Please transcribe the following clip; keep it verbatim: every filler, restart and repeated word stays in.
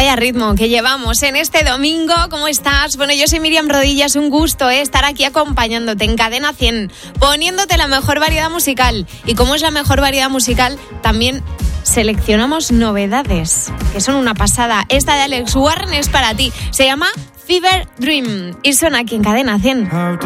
Vaya ritmo que llevamos en este domingo. ¿Cómo estás? Bueno, yo soy Miriam Rodillas. Un gusto ¿eh? estar aquí acompañándote en Cadena cien, poniéndote la mejor variedad musical. Y como es la mejor variedad musical, también seleccionamos novedades, que son una pasada. Esta de Alex Warren es para ti. Se llama Fever Dream y suena aquí en Cadena cien.